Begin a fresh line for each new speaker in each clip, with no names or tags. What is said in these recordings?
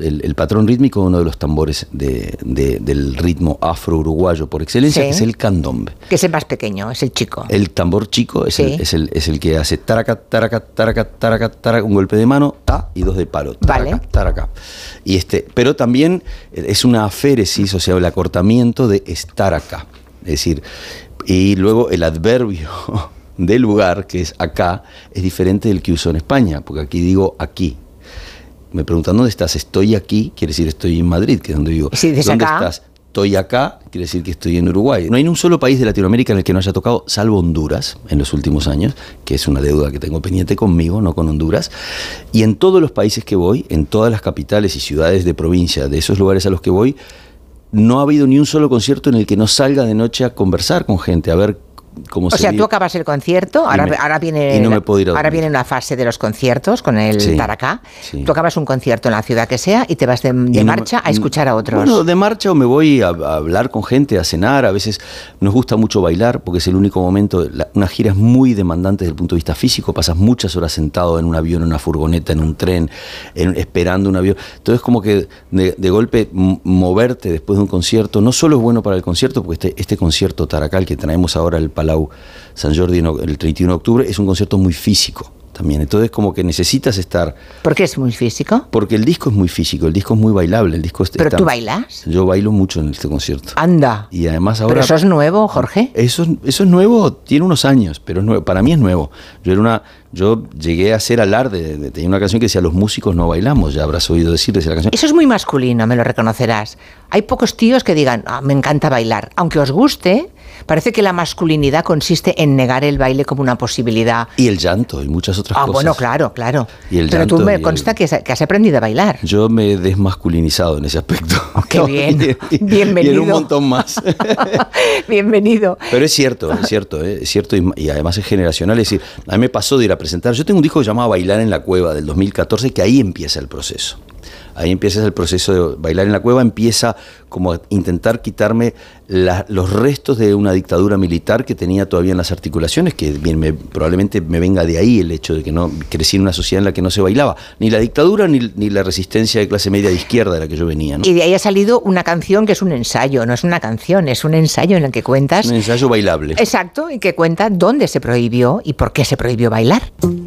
el patrón rítmico de uno de los tambores del ritmo afro-uruguayo por excelencia,
Sí.
que es el candombe.
Que es el más pequeño, es el chico.
El tambor chico es,
Sí.
es el que hace taraca, taraca, taraca, taraca, taraca, un golpe de mano, ta, y dos de palo, taraca,
Vale.
taraca. Y pero también es una aféresis, o sea, el acortamiento de estar acá. Es decir, y luego el adverbio del lugar, que es acá, es diferente del que uso en España, porque aquí digo aquí. Me preguntan dónde estás, estoy aquí, quiere decir estoy en Madrid, que es donde vivo.
Sí, dices
¿Dónde
acá?
estás? Estoy acá, quiere decir que estoy en Uruguay. No hay un solo país de Latinoamérica en el que no haya tocado, salvo Honduras, en los últimos años, que es una deuda que tengo pendiente conmigo, no con Honduras. Y en todos los países que voy, en todas las capitales y ciudades de provincia, de esos lugares a los que voy, no ha habido ni un solo concierto en el que no salga de noche a conversar con gente, a ver cómo se
O sea,
vive.
tú acabas el concierto, ahora viene
y no me puedo ir a
ahora
dormir.
viene una fase de los conciertos con el
Sí,
Taracá.
sí.
Tú acabas un concierto en la ciudad que sea y te vas de
Y no
marcha a escuchar a otros.
Bueno, de marcha o me voy a hablar con gente, a cenar. A veces nos gusta mucho bailar porque es el único momento. Una gira es muy demandante desde el punto de vista físico. Pasas muchas horas sentado en un avión, en una furgoneta, en un tren, esperando un avión. Entonces, como que de golpe moverte después de un concierto no solo es bueno para el concierto, porque este concierto Taracal que traemos ahora al Palau San Jordi el 31 de octubre es un concierto muy físico también. Entonces, como que necesitas estar.
¿Por qué es muy físico?
Porque el disco es muy físico, el disco es muy bailable. El disco
¿Pero tú bailas?
Yo bailo mucho en este concierto.
Anda.
Y además ahora.
¿Pero eso es nuevo, Jorge?
Eso es nuevo, tiene unos años, pero es nuevo. Para mí es nuevo. Yo llegué a hacer alarde, tenía una canción que decía los músicos no bailamos, ya habrás oído decir la canción.
Eso es muy masculino, me lo reconocerás. Hay pocos tíos que digan, me encanta bailar. Aunque os guste, parece que la masculinidad consiste en negar el baile como una posibilidad.
Y el llanto y muchas otras cosas.
Bueno, claro.
Y el
Pero tú
llanto
me
y
consta que has aprendido a bailar.
Yo me he desmasculinizado en ese aspecto.
Qué bien. Bienvenido.
Y en un montón más.
Bienvenido.
Pero es cierto y además es generacional. Es decir, a mí me pasó de ir a presentar. Yo tengo un disco que se llama Bailar en la Cueva del 2014, que ahí empieza el proceso. Ahí empieza el proceso de Bailar en la Cueva, empieza como a intentar quitarme los restos de una dictadura militar que tenía todavía en las articulaciones, que bien, probablemente me venga de ahí el hecho de que no crecí en una sociedad en la que no se bailaba, ni la dictadura ni la resistencia de clase media de izquierda de la que yo venía, ¿no?
Y de ahí ha salido una canción que es un ensayo, no es una canción, es un ensayo en el que cuentas...
Un ensayo bailable.
Exacto, y que cuenta dónde se prohibió y por qué se prohibió bailar.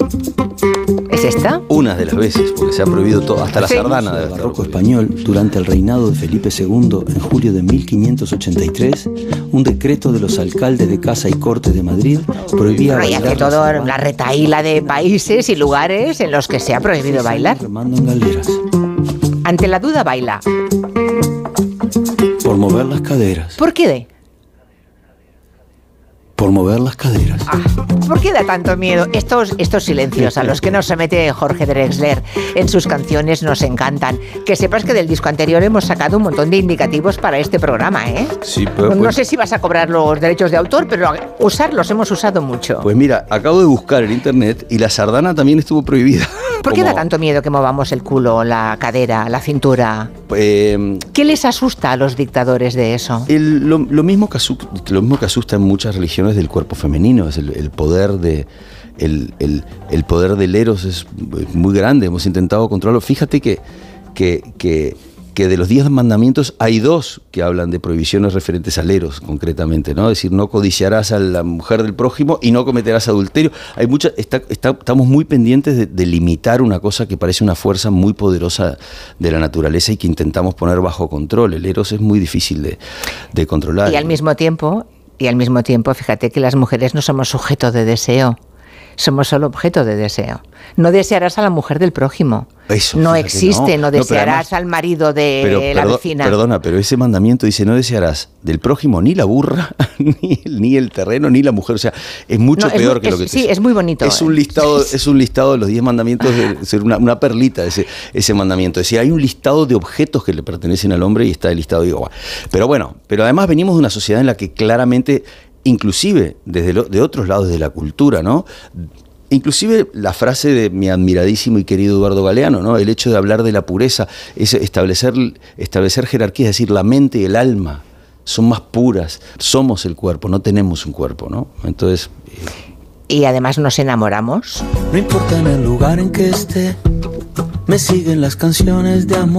¿Es esta?
Una de las veces, porque se ha prohibido todo, hasta la sardana
del
del
barroco español, durante el reinado de Felipe II, en julio de 1583, un decreto de los alcaldes de Casa y Corte de Madrid prohibía
Bueno, y
bailar
hace toda la retaíla de países y lugares en los que se ha prohibido bailar.
remando en galeras,
Ante la duda, baila.
por mover las caderas,
¿Por qué?
por mover las caderas.
¿Por qué da tanto miedo? Estos silencios a los que nos somete Jorge Drexler en sus canciones nos encantan. Que sepas que del disco anterior hemos sacado un montón de indicativos para este programa, ¿eh?
Sí, pero
No sé si vas a cobrar los derechos de autor, pero usarlos hemos usado mucho.
Pues mira, acabo de buscar en internet y la sardana también estuvo prohibida.
¿Por qué da tanto miedo que movamos el culo, la cadera, la cintura? ¿Qué les asusta a los dictadores de eso?
Lo mismo que asusta en muchas religiones del cuerpo femenino, es el poder el poder del eros es muy grande, hemos intentado controlarlo. Fíjate que de los 10 mandamientos hay 2 que hablan de prohibiciones referentes al eros, concretamente, ¿no? Es decir, no codiciarás a la mujer del prójimo y no cometerás adulterio. Hay estamos muy pendientes de limitar una cosa que parece una fuerza muy poderosa de la naturaleza y que intentamos poner bajo control. El eros es muy difícil de controlar.
Y al mismo tiempo, fíjate que las mujeres no somos sujeto de deseo. Somos solo objeto de deseo. No desearás a la mujer del prójimo.
Eso,
no
fíjate,
existe, no desearás
además,
al marido de la vecina.
Perdona, pero ese mandamiento dice no desearás del prójimo ni la burra, ni el terreno, ni la mujer. O sea, es mucho peor que lo que...
Sí, es muy bonito.
Es un listado de los 10 mandamientos, una perlita ese mandamiento. Es decir, hay un listado de objetos que le pertenecen al hombre y está el listado. Pero además venimos de una sociedad en la que claramente, inclusive de otros lados de la cultura, ¿no? Inclusive la frase de mi admiradísimo y querido Eduardo Galeano, ¿no? El hecho de hablar de la pureza, es establecer jerarquías, es decir, la mente y el alma son más puras, somos el cuerpo, no tenemos un cuerpo, ¿no? Entonces...
Y además nos enamoramos.
No importa en el lugar en que esté, me siguen las canciones de amor.